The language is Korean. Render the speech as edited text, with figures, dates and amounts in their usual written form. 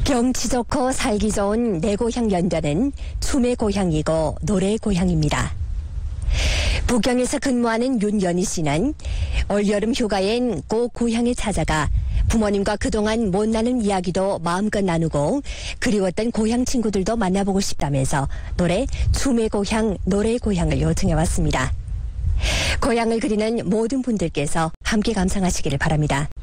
경치 좋고 살기 좋은 내 고향 연변은 춤의 고향이고 노래의 고향입니다. 부경에서 근무하는 윤연희 씨는 올여름 휴가엔 꼭 고향에 찾아가 부모님과 그동안 못 나눈 이야기도 마음껏 나누고 그리웠던 고향 친구들도 만나보고 싶다면서 노래 춤의 고향, 노래의 고향을 요청해왔습니다. 고향을 그리는 모든 분들께서 함께 감상하시기를 바랍니다.